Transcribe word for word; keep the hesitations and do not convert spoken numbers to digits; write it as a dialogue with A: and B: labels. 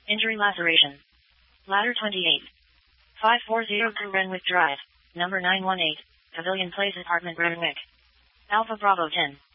A: Injury laceration. Ladder twenty-eight. five forty Renwick Drive, number nine one eight, Pavilion Place Apartment Renwick. Alpha Bravo ten.